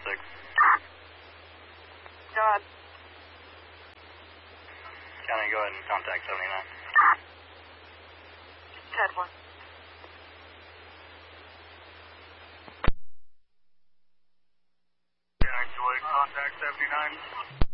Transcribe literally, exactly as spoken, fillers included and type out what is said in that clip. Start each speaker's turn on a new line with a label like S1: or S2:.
S1: six.
S2: Go ahead.
S1: County, go ahead and contact seventy-nine.
S2: ten one.
S1: County, contact seventy-nine.